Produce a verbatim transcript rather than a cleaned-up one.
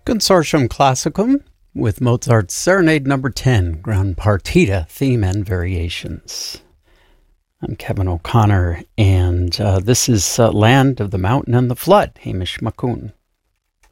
Consortium Classicum with Mozart's Serenade Number ten, Ground Partita, Theme and Variations. I'm Kevin O'Connor, and uh, this is uh, Land of the Mountain and the Flood, Hamish Makun.